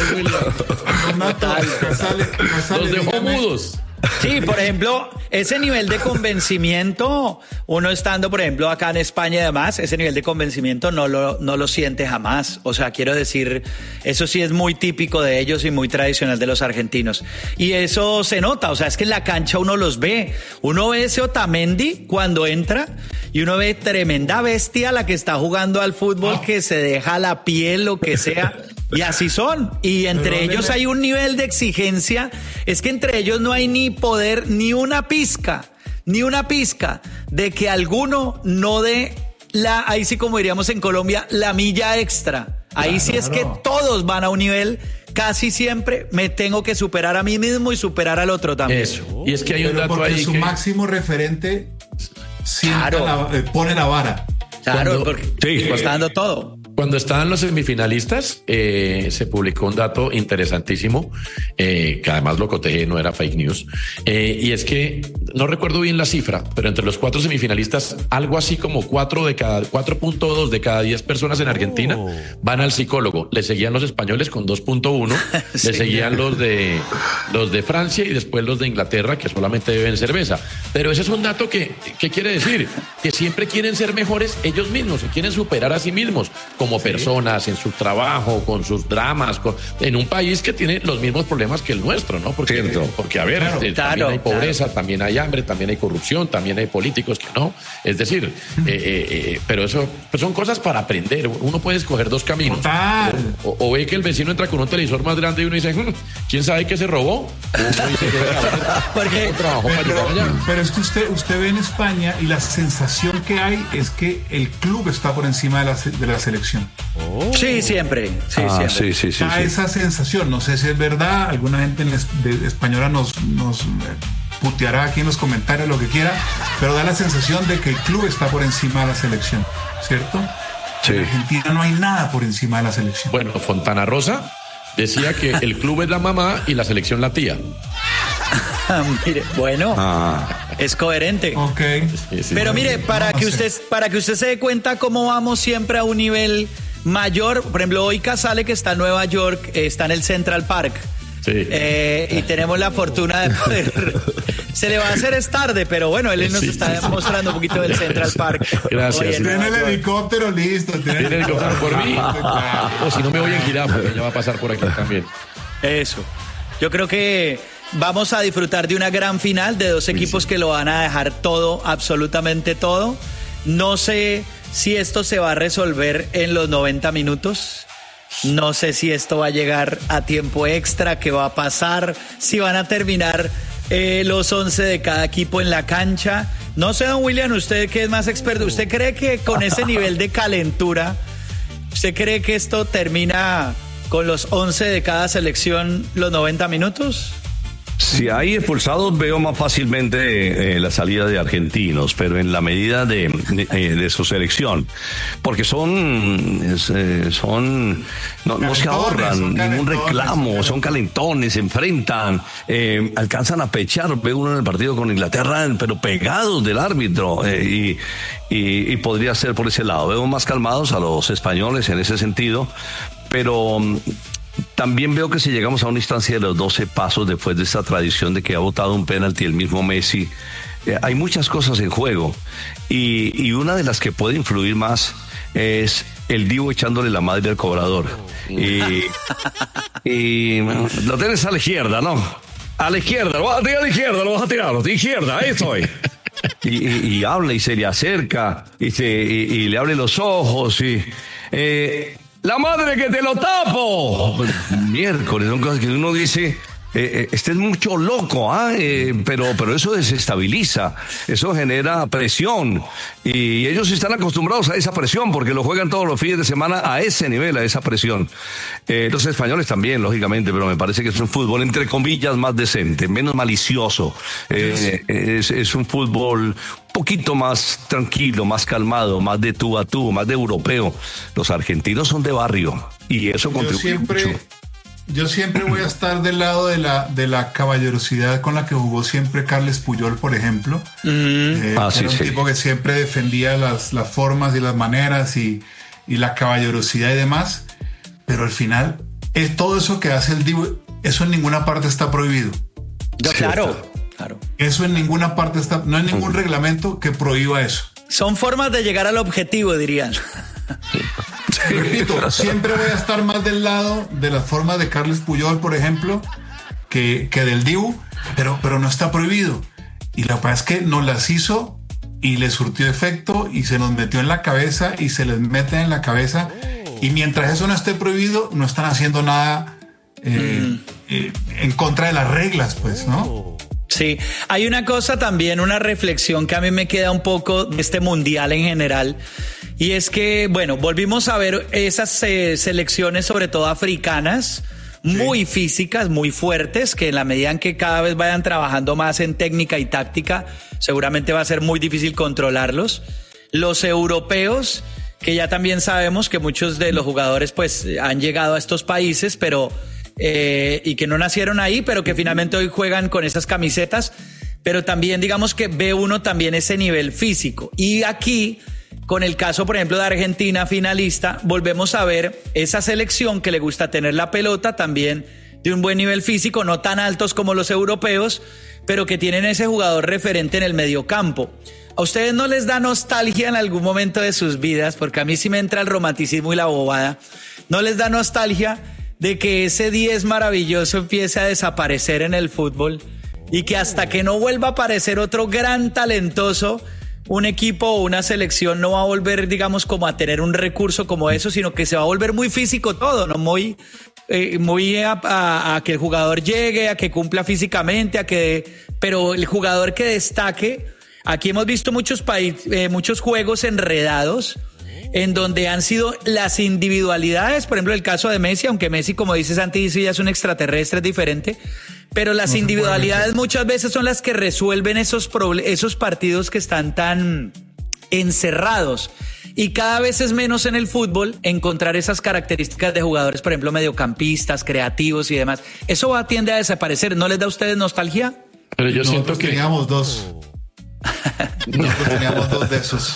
los dejó mudos. Sí, por ejemplo, ese nivel de convencimiento, uno estando, por ejemplo, acá en España y demás, ese nivel de convencimiento no lo siente jamás. O sea, quiero decir, eso sí es muy típico de ellos y muy tradicional de los argentinos. Y eso se nota, o sea, es que en la cancha uno los ve. Uno ve ese Otamendi cuando entra y uno ve tremenda bestia la que está jugando al fútbol, que se deja la piel, lo que sea. Y así son. Y entre ellos hay un nivel de exigencia. Es que entre ellos no hay ni poder, ni una pizca de que alguno no dé ahí sí como diríamos en Colombia, la milla extra. Ahí sí es que todos van a un nivel, casi siempre me tengo que superar a mí mismo y superar al otro también. Eso. Y es que hay un dato porque ahí su máximo referente pone la vara. Claro, porque está dando todo. Cuando estaban los semifinalistas, se publicó un dato interesantísimo, que además lo cotejé, no era fake news, y es que, no recuerdo bien la cifra, pero entre los 4 semifinalistas, algo así como 4.2 de cada 10 personas en Argentina van al psicólogo. Le seguían los españoles con 2.1, sí, le seguían los de Francia y después los de Inglaterra, que solamente beben cerveza. Pero ese es un dato que quiere decir que siempre quieren ser mejores ellos mismos, se quieren superar a sí mismos como personas, en su trabajo, con sus dramas, en un país que tiene los mismos problemas que el nuestro, ¿no? Porque a ver, también hay pobreza, también hay hambre, también hay corrupción, también hay políticos que no. Es decir, pero eso pues son cosas para aprender. Uno puede escoger 2 caminos. O ve que el vecino entra con un televisor más grande y uno dice, ¿quién sabe qué se robó? Uno dice, pero es que usted ve en España y la sensación que hay es que el club está por encima de la selección. Sí, siempre. Sí. Esa sensación, no sé si es verdad, alguna gente española nos puteará aquí en los comentarios lo que quiera, pero da la sensación de que el club está por encima de la selección, ¿cierto? Sí. En Argentina no hay nada por encima de la selección. Bueno, Fontana Rosa decía que el club es la mamá y la selección la tía. Mire, bueno, es coherente. Okay. Sí, pero mire, para que usted se dé cuenta cómo vamos siempre a un nivel mayor. Por ejemplo, hoy Casale, que está en Nueva York, está en el Central Park. Sí. Y tenemos la fortuna de poder. Se le va a hacer tarde, pero bueno, él nos está mostrando un poquito del Central Park. Gracias. Tiene el helicóptero listo. ¿Tiene el helicóptero por mí? O si no me voy en jirafa, porque ya va a pasar por aquí también. Eso. Yo creo que vamos a disfrutar de una gran final de 2 equipos que lo van a dejar todo, absolutamente todo. No sé si esto se va a resolver en los 90 minutos. No sé si esto va a llegar a tiempo extra, qué va a pasar, si van a terminar los 11 de cada equipo en la cancha. No sé, don William, usted que es más experto, ¿usted cree que con ese nivel de calentura, usted cree que esto termina con los 11 de cada selección los 90 minutos? Si hay expulsados, veo más fácilmente la salida de argentinos, pero en la medida de su selección, porque no se ahorran ningún reclamo, son calentones, se enfrentan, alcanzan a pechar. Ve uno en el partido con Inglaterra, pero pegados del árbitro, y podría ser por ese lado. Veo más calmados a los españoles en ese sentido, pero también veo que si llegamos a una instancia de los 12 pasos después de esta tradición de que ha votado un penalti el mismo Messi, hay muchas cosas en juego, y una de las que puede influir más es el Divo echándole la madre al cobrador, y lo tienes a la izquierda, ¿no? A la izquierda, lo vas a tirar a la izquierda, lo vas a tirar a la izquierda, ahí estoy. Y habla y se le acerca y le abre los ojos y ¡la madre que te lo tapo! Miércoles, son cosas que uno dice, estés mucho loco, pero eso desestabiliza, eso genera presión y ellos están acostumbrados a esa presión porque lo juegan todos los fines de semana a ese nivel, a esa presión. Los españoles también, lógicamente, pero me parece que es un fútbol entre comillas más decente, menos malicioso, es un fútbol un poquito más tranquilo, más calmado, más de tú a tú, más de europeo. Los argentinos son de barrio y eso contribuye mucho. Yo siempre voy a estar del lado de la caballerosidad con la que jugó siempre Carles Puyol, por ejemplo. Era un tipo que siempre defendía las formas y las maneras y la caballerosidad y demás. Pero al final, todo eso que hace el Dibu, eso en ninguna parte está prohibido. Claro. Eso en ninguna parte está, no hay ningún reglamento que prohíba eso. Son formas de llegar al objetivo, dirían. Repito, siempre voy a estar más del lado de las formas de Carles Puyol, por ejemplo, que del Dibu, pero no está prohibido. Y lo que pasa es que nos las hizo y le surtió efecto y se nos metió en la cabeza y se les mete en la cabeza. Y mientras eso no esté prohibido, no están haciendo nada en contra de las reglas, pues, ¿no? Sí, hay una cosa también, una reflexión que a mí me queda un poco de este mundial en general, y es que, bueno, volvimos a ver esas selecciones, sobre todo africanas, muy físicas, muy fuertes, que en la medida en que cada vez vayan trabajando más en técnica y táctica, seguramente va a ser muy difícil controlarlos. Los europeos, que ya también sabemos que muchos de los jugadores pues han llegado a estos países, pero y que no nacieron ahí, pero que finalmente hoy juegan con esas camisetas, pero también digamos que ve uno también ese nivel físico. Y aquí, con el caso, por ejemplo, de Argentina finalista, volvemos a ver esa selección que le gusta tener la pelota también de un buen nivel físico, no tan altos como los europeos, pero que tienen ese jugador referente en el mediocampo. ¿A ustedes no les da nostalgia en algún momento de sus vidas? Porque a mí sí me entra el romanticismo y la bobada. ¿No les da nostalgia de que ese 10 maravilloso empiece a desaparecer en el fútbol y que hasta que no vuelva a aparecer otro gran talentoso, un equipo o una selección no va a volver, digamos, como a tener un recurso como eso, sino que se va a volver muy físico todo, ¿no? Muy a que el jugador llegue, a que cumpla físicamente, pero el jugador que destaque. Aquí hemos visto muchos juegos enredados en donde han sido las individualidades, por ejemplo el caso de Messi, aunque Messi, como dice Santi, dice ya es un extraterrestre, es diferente, pero las individualidades muchas veces son las que resuelven esos partidos que están tan encerrados, y cada vez es menos en el fútbol encontrar esas características de jugadores, por ejemplo mediocampistas, creativos y demás. Eso tiende a desaparecer. ¿No les da a ustedes nostalgia? Pero yo siento que teníamos dos. Nosotros teníamos dos de esos.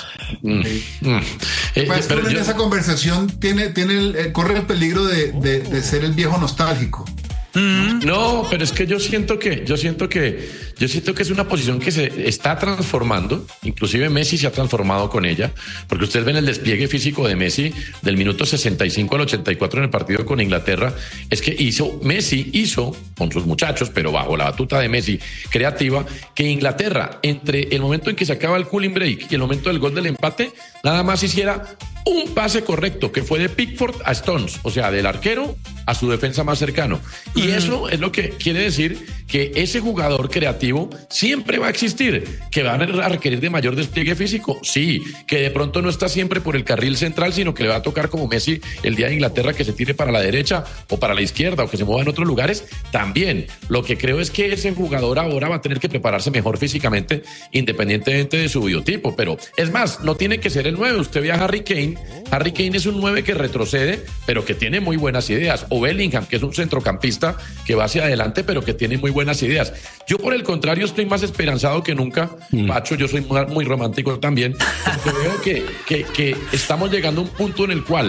Pero en esa conversación corre el peligro de ser el viejo nostálgico. No, pero es que yo siento que es una posición que se está transformando. Inclusive Messi se ha transformado con ella, porque ustedes ven el despliegue físico de Messi del minuto 65 al 84 en el partido con Inglaterra. Es que Messi hizo con sus muchachos, pero bajo la batuta de Messi creativa, que Inglaterra, entre el momento en que se acaba el cooling break y el momento del gol del empate, nada más hiciera un pase correcto, que fue de Pickford a Stones, o sea, del arquero a su defensa más cercano. Y eso es lo que quiere decir que ese jugador creativo siempre va a existir, que va a requerir de mayor despliegue físico, sí, que de pronto no está siempre por el carril central, sino que le va a tocar como Messi el día de Inglaterra, que se tire para la derecha o para la izquierda o que se mueva en otros lugares, también. Lo que creo es que ese jugador ahora va a tener que prepararse mejor físicamente, independientemente de su biotipo, pero es más, no tiene que ser el 9. Usted ve a Harry Kane es un 9 que retrocede, pero que tiene muy buenas ideas. O Bellingham, que es un centrocampista que va hacia adelante, pero que tiene muy buenas ideas. Yo, por el contrario, estoy más esperanzado que nunca. Pacho, yo soy muy romántico también, porque veo que estamos llegando a un punto en el cual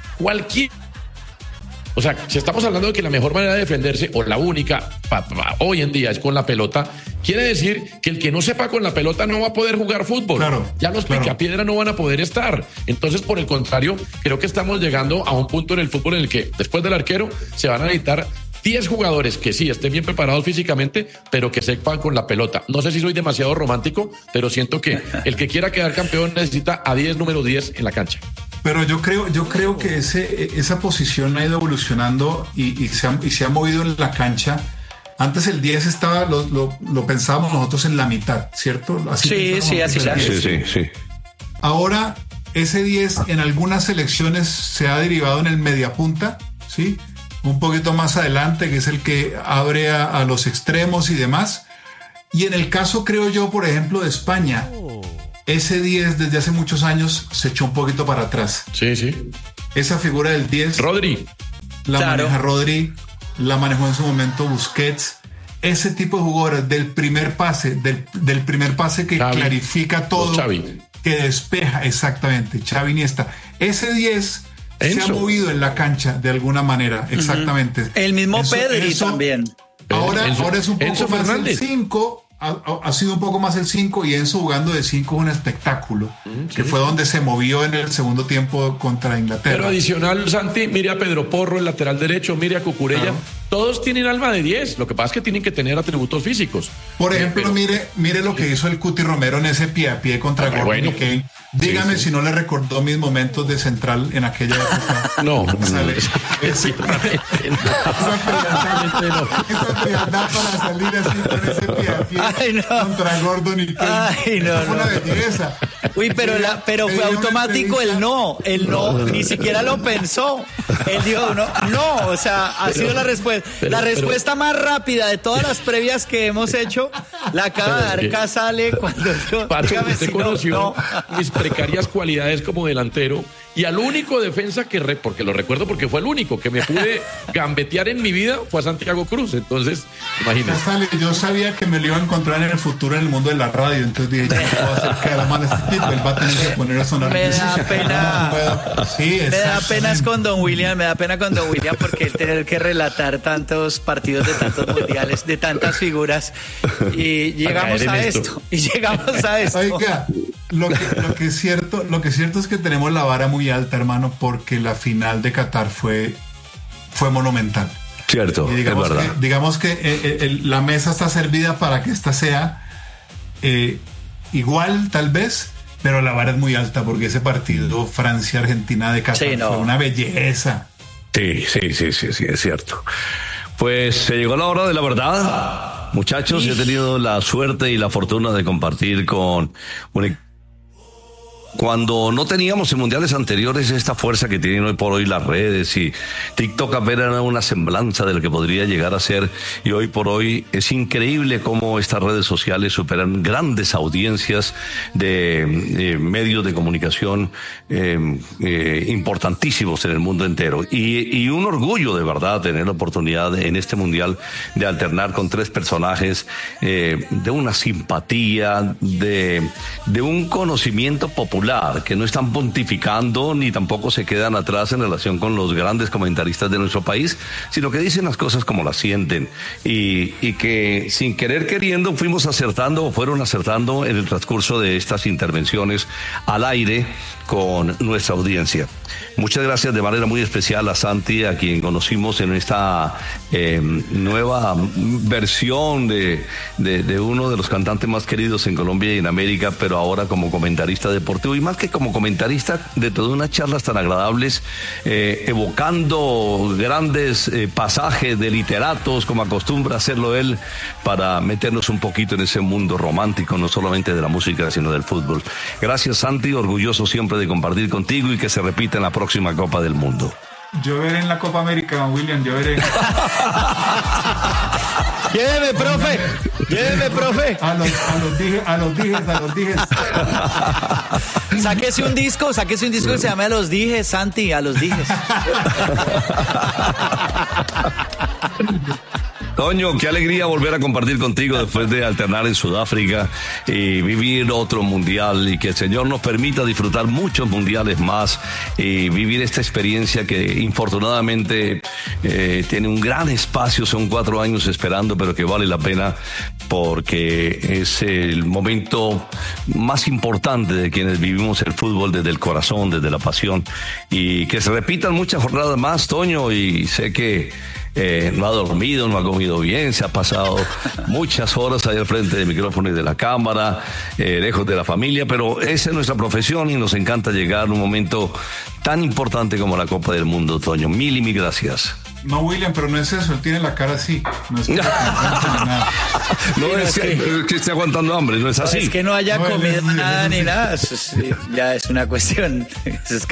o sea, si estamos hablando de que la mejor manera de defenderse, o la única hoy en día, es con la pelota, quiere decir que el que no sepa con la pelota no va a poder jugar fútbol. Claro, ya los picapiedra no van a poder estar. Entonces, por el contrario, creo que estamos llegando a un punto en el fútbol en el que después del arquero se van a necesitar 10 jugadores que sí estén bien preparados físicamente, pero que sepan con la pelota. No sé si soy demasiado romántico, pero siento que el que quiera quedar campeón necesita a 10 número 10 en la cancha. Pero yo creo que esa posición ha ido evolucionando y se ha movido en la cancha Antes el 10 estaba, lo pensábamos nosotros en la mitad, ¿cierto? Así Sí. Ahora, ese 10 en algunas selecciones se ha derivado en el mediapunta, ¿sí? Un poquito más adelante, que es el que abre a los extremos y demás. Y en el caso, creo yo, por ejemplo, de España, ese 10 desde hace muchos años se echó un poquito para atrás. Sí. Esa figura del 10. Rodri. Maneja Rodri, la manejó en su momento Busquets. Ese tipo de jugadores del primer pase, del primer pase que Xavi, clarifica todo, Xavi, que despeja, exactamente, Xavi Iniesta. Ese 10 Enzo. se ha movido en la cancha de alguna manera, exactamente. El mismo Pedri también. Ahora es un poco Enzo más Fernández. el 5, ha sido un poco más el 5, y Enzo jugando de 5 es un espectáculo, que fue donde se movió en el segundo tiempo contra Inglaterra. Pero adicional, Santi, mire a Pedro Porro, el lateral derecho, mire a Cucurella. Todos tienen alma de 10. Lo que pasa es que tienen que tener atributos físicos. Por ejemplo, mire lo que hizo el Cuti Romero en ese pie a pie contra Gordon y Kane. Dígame si no le recordó mis momentos de central en aquella época. No. Esa frialdad para salir así con ese pie a pie contra Gordon y Kane. Fue una belleza. Uy, pero fue automático el no, ni siquiera lo pensó. Él dijo no, o sea, ha sido la respuesta. La respuesta más rápida de todas las previas que hemos hecho, la acaba de dar Casale cuando yo... Pacho, usted conoció mis precarias cualidades como delantero, y al único defensa porque lo recuerdo porque fue el único que me pude gambetear en mi vida, fue a Santiago Cruz. Entonces, imagínese. Yo sabía que me lo iba a encontrar en el futuro en el mundo de la radio, entonces dije, ya no va a hacer quedar mal este tipo, él va a tener que poner a sonar. Me da pena. Me da pena con Don William, porque él tener que relatar tantos partidos de tantos mundiales, de tantas figuras, y llegamos a esto. Oiga, lo que es cierto es que tenemos la vara muy alta, hermano, porque la final de Qatar fue monumental. Cierto, y es verdad. Digamos que la mesa está servida para que esta sea igual, tal vez, pero la vara es muy alta, porque ese partido Francia-Argentina de Qatar fue una belleza. Sí, es cierto. Pues se llegó la hora de la verdad. Muchachos, he tenido la suerte y la fortuna de compartir con cuando no teníamos en mundiales anteriores esta fuerza que tienen hoy por hoy las redes, y TikTok apenas era una semblanza de lo que podría llegar a ser, y hoy por hoy es increíble cómo estas redes sociales superan grandes audiencias de medios de comunicación importantísimos en el mundo entero, y un orgullo de verdad tener la oportunidad en este mundial de alternar con 3 personajes de una simpatía, de un conocimiento popular, que no están pontificando ni tampoco se quedan atrás en relación con los grandes comentaristas de nuestro país, sino que dicen las cosas como las sienten, y que sin querer queriendo fueron acertando en el transcurso de estas intervenciones al aire con nuestra audiencia. Muchas gracias de manera muy especial a Santi, a quien conocimos en esta nueva versión de uno de los cantantes más queridos en Colombia y en América, pero ahora como comentarista deportivo, y más que como comentarista, de todas unas charlas tan agradables, evocando grandes pasajes de literatos, como acostumbra hacerlo él, para meternos un poquito en ese mundo romántico, no solamente de la música, sino del fútbol. Gracias, Santi, orgulloso siempre de compartir contigo, y que se repita en la próxima Copa del Mundo. Yo veré en la Copa América, William, yo veré. Lléveme, profe. A los dijes. Sáquese un disco que se llame A los dijes, Santi, A los dijes. Toño, qué alegría volver a compartir contigo después de alternar en Sudáfrica y vivir otro mundial, y que el Señor nos permita disfrutar muchos mundiales más y vivir esta experiencia que infortunadamente tiene un gran espacio, son 4 años esperando, pero que vale la pena, porque es el momento más importante de quienes vivimos el fútbol desde el corazón, desde la pasión, y que se repitan muchas jornadas más, Toño, y sé que no ha dormido, no ha comido bien, se ha pasado muchas horas ahí al frente del micrófono y de la cámara, lejos de la familia, pero esa es nuestra profesión y nos encanta llegar a un momento tan importante como la Copa del Mundo, Toño. Mil y mil gracias. No, William, pero no es eso, él tiene la cara así. No es que nada. No es que esté aguantando hambre, no es así. Es que no haya comido nada ni nada. Eso ya es una cuestión. Eso es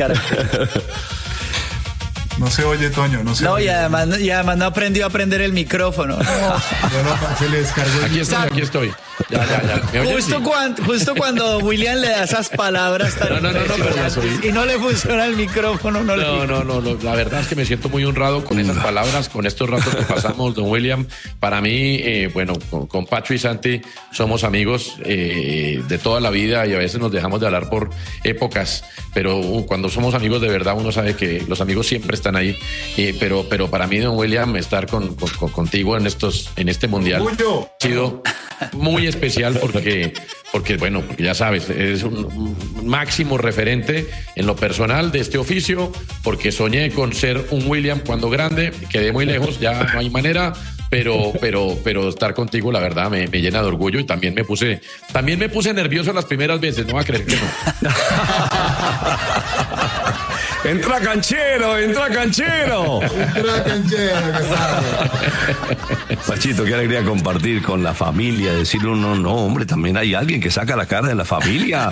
No se oye, Toño, no se no, oye. Y además no aprendió a prender el micrófono. Se le descargó. Aquí estoy. Ya. Justo cuando William le da esas palabras tan No, pero las oí. y no le funciona el micrófono. No. La verdad es que me siento muy honrado con esas palabras, con estos ratos que pasamos, don William. Para mí, con Pacho y Santi somos amigos de toda la vida y a veces nos dejamos de hablar por épocas, pero cuando somos amigos de verdad uno sabe que los amigos siempre están ahí. Pero para mí, don William, estar contigo en este mundial ha sido muy especial porque ya sabes, eres un máximo referente en lo personal de este oficio, porque soñé con ser un William cuando grande, quedé muy lejos, ya no hay manera, pero estar contigo, la verdad, me llena de orgullo y también me puse nervioso las primeras veces, no va a creer que no. ¡Entra canchero! Pachito, qué alegría compartir con la familia, decir uno, no, hombre, también hay alguien que saca la cara de la familia.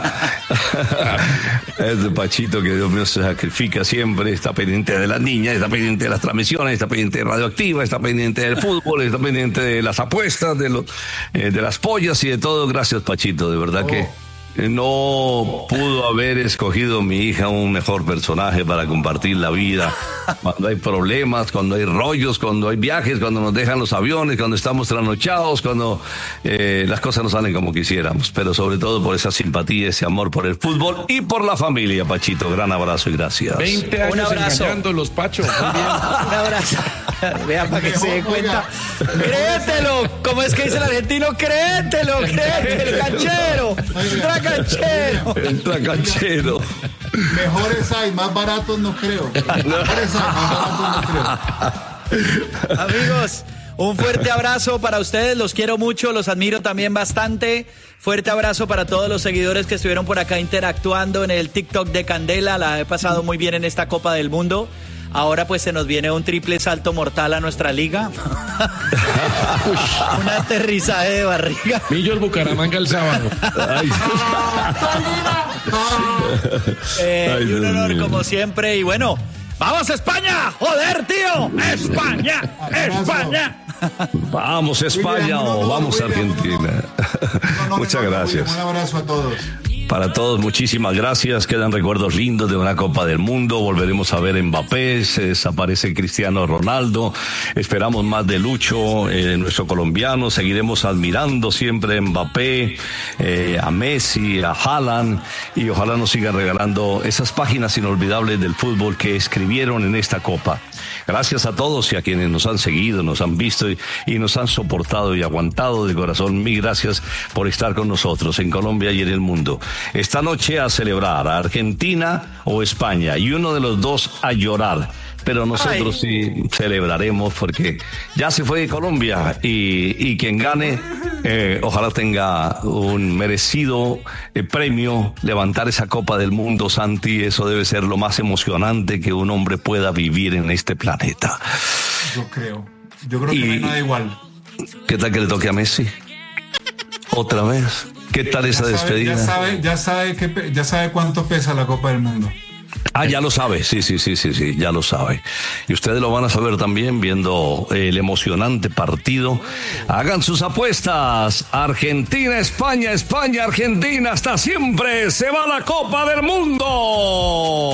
Es de Pachito, que Dios mío se sacrifica siempre, está pendiente de las niñas, está pendiente de las transmisiones, está pendiente de Radioactiva, está pendiente del fútbol, está pendiente de las apuestas, de las pollas y de todo. Gracias, Pachito, de verdad que no pudo haber escogido mi hija un mejor personaje para compartir la vida. Cuando hay problemas, cuando hay rollos, cuando hay viajes, cuando nos dejan los aviones, cuando estamos trasnochados, cuando las cosas no salen como quisiéramos. Pero sobre todo por esa simpatía, ese amor por el fútbol y por la familia, Pachito. Gran abrazo y gracias. 20 años engañándolos, Pacho. Muy bien. Un abrazo. Vea, para que se dé cuenta. Créetelo. ¿Cómo es que dice el argentino? Créetelo, el canchero. Entra canchero. Mejores hay, más baratos no creo. Amigos, un fuerte abrazo para ustedes, los quiero mucho, los admiro también bastante. Fuerte abrazo para todos los seguidores que estuvieron por acá interactuando en el TikTok de Candela. La he pasado muy bien en esta Copa del Mundo. Ahora pues se nos viene un triple salto mortal a nuestra liga. Un aterrizaje de barriga. Millos Bucaramanga el sábado. Y un honor como siempre. Y bueno, ¡vamos España! ¡Joder, tío! ¡España! Vamos España o vamos Argentina. Muchas gracias. Un abrazo a todos. Para todos, muchísimas gracias. Quedan recuerdos lindos de una Copa del Mundo. Volveremos a ver Mbappé, se desaparece Cristiano Ronaldo. Esperamos más de Lucho, nuestro colombiano. Seguiremos admirando siempre a Mbappé, a Messi, a Haaland. Y ojalá nos sigan regalando esas páginas inolvidables del fútbol que escribieron en esta Copa. Gracias a todos y a quienes nos han seguido, nos han visto y nos han soportado y aguantado de corazón. Mil gracias por estar con nosotros en Colombia y en el mundo. Esta noche a celebrar a Argentina o España y uno de los dos a llorar. Pero nosotros sí celebraremos porque ya se fue de Colombia y quien gane ojalá tenga un merecido premio, levantar esa Copa del Mundo, Santi. Eso debe ser lo más emocionante que un hombre pueda vivir en este planeta. Yo creo que no hay nada igual. ¿Qué tal que le toque a Messi? ¿Otra vez? ¿Qué tal esa despedida? Ya sabe cuánto pesa la Copa del Mundo. Ya lo sabe, sí, ya lo sabe. Y ustedes lo van a saber también viendo el emocionante partido. Hagan sus apuestas. Argentina, España, Argentina, hasta siempre. Se va la Copa del Mundo.